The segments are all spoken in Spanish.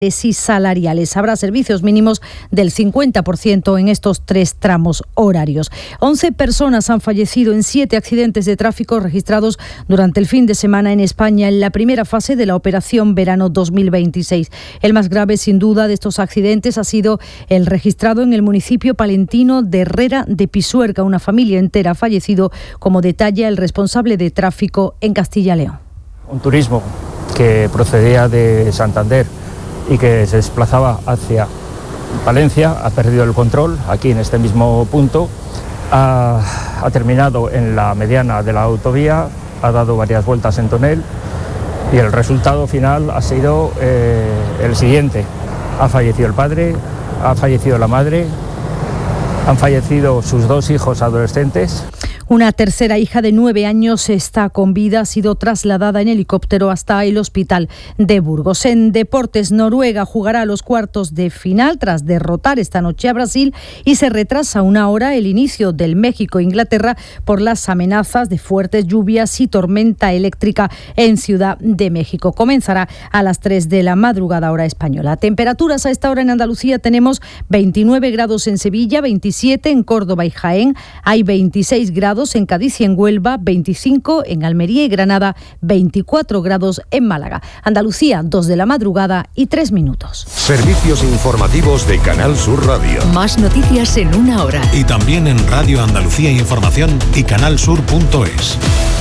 y salariales. Habrá servicios mínimos del 50% en estos 3 tramos horarios. 11 personas han fallecido en 7 accidentes de tráfico registrados durante el fin de semana en España en la primera fase de la Operación Verano 2026. El más grave, sin duda, de estos accidentes ha sido el registrado en el municipio palentino de Herrera de Pisuerga. Una familia entera ha fallecido, como detalla el responsable de tráfico en Castilla y León. Un turismo que procedía de Santander y que se desplazaba hacia Palencia, ha perdido el control aquí en este mismo punto, ha terminado en la mediana de la autovía, ha dado varias vueltas en tonel y el resultado final ha sido el siguiente. Ha fallecido el padre, ha fallecido la madre, han fallecido sus 2 hijos adolescentes. Una tercera hija de 9 años está con vida, ha sido trasladada en helicóptero hasta el hospital de Burgos. En deportes, Noruega jugará los cuartos de final tras derrotar esta noche a Brasil y se retrasa 1 hora el inicio del México-Inglaterra por las amenazas de fuertes lluvias y tormenta eléctrica en Ciudad de México. Comenzará a las 3 de la madrugada hora española. Temperaturas a esta hora en Andalucía tenemos 29 grados en Sevilla, 27 en Córdoba y Jaén, hay 26 grados en Cádiz y en Huelva, 25 en Almería y Granada, 24 grados en Málaga. Andalucía, 2 de la madrugada y 3 minutos. Servicios informativos de Canal Sur Radio. Más noticias en 1 hora. Y también en Radio Andalucía Información y canalsur.es.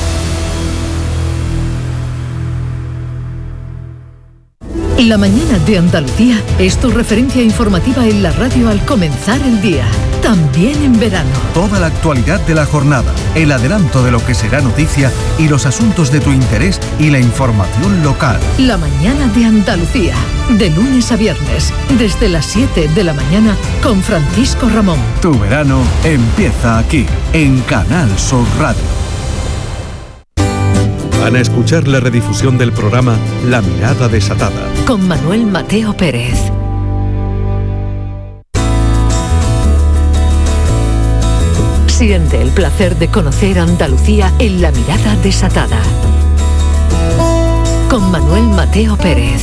La mañana de Andalucía es tu referencia informativa en la radio al comenzar el día, también en verano. Toda la actualidad de la jornada, el adelanto de lo que será noticia y los asuntos de tu interés y la información local. La mañana de Andalucía, de lunes a viernes, desde las 7 de la mañana con Francisco Ramón. Tu verano empieza aquí, en Canal Sur Radio. Van a escuchar la redifusión del programa La Mirada Desatada con Manuel Mateo Pérez. Siente el placer de conocer Andalucía en La Mirada Desatada con Manuel Mateo Pérez.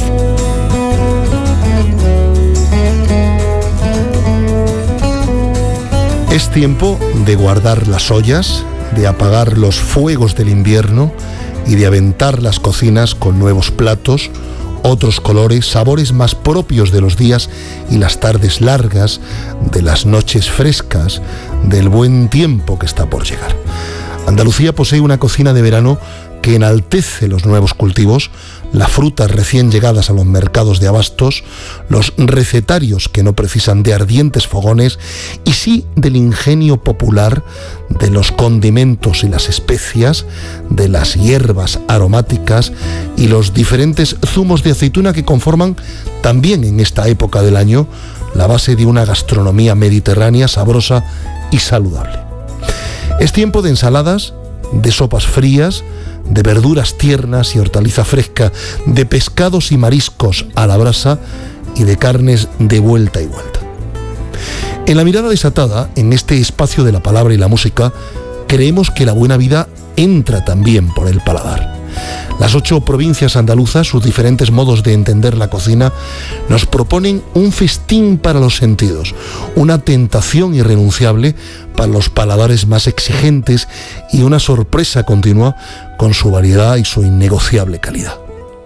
Es tiempo de guardar las ollas, de apagar los fuegos del invierno y de aventar las cocinas con nuevos platos, otros colores, sabores más propios de los días y las tardes largas, de las noches frescas, del buen tiempo que está por llegar. Andalucía posee una cocina de verano que enaltece los nuevos cultivos, las frutas recién llegadas a los mercados de abastos, los recetarios que no precisan de ardientes fogones y sí del ingenio popular, de los condimentos y las especias, de las hierbas aromáticas y los diferentes zumos de aceituna que conforman también en esta época del año la base de una gastronomía mediterránea sabrosa y saludable. Es tiempo de ensaladas, de sopas frías, de verduras tiernas y hortaliza fresca, de pescados y mariscos a la brasa y de carnes de vuelta y vuelta. En La Mirada Desatada, en este espacio de la palabra y la música, creemos que la buena vida entra también por el paladar. Las 8 provincias andaluzas, sus diferentes modos de entender la cocina, nos proponen un festín para los sentidos, una tentación irrenunciable para los paladares más exigentes y una sorpresa continua con su variedad y su innegociable calidad.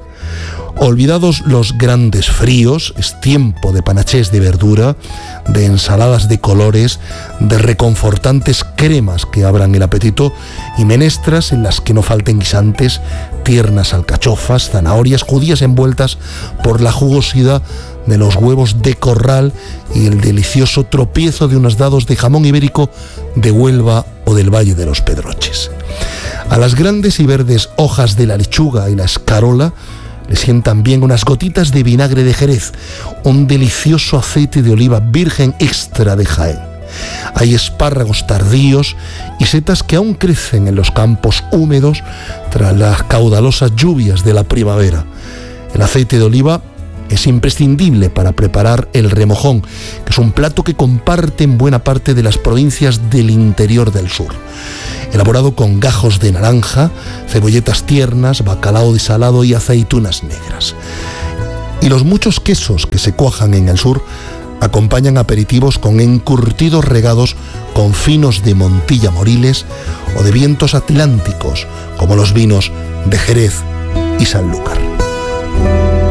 Olvidados los grandes fríos, es tiempo de panachés de verdura, de ensaladas de colores, de reconfortantes cremas que abran el apetito y menestras en las que no falten guisantes, tiernas alcachofas, zanahorias, judías envueltas por la jugosidad de los huevos de corral y el delicioso tropiezo de unos dados de jamón ibérico de Huelva o del Valle de los Pedroches. A las grandes y verdes hojas de la lechuga y la escarola le sientan bien unas gotitas de vinagre de Jerez, un delicioso aceite de oliva virgen extra de Jaén. Hay espárragos tardíos y setas que aún crecen en los campos húmedos tras las caudalosas lluvias de la primavera. El aceite de oliva es imprescindible para preparar el remojón, que es un plato que comparten buena parte de las provincias del interior del sur. Elaborado con gajos de naranja, cebolletas tiernas, bacalao desalado y aceitunas negras. Y los muchos quesos que se cuajan en el sur acompañan aperitivos con encurtidos regados con finos de Montilla Moriles o de vientos atlánticos, como los vinos de Jerez y Sanlúcar.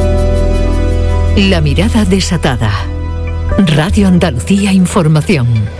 La mirada desatada. Radio Andalucía Información.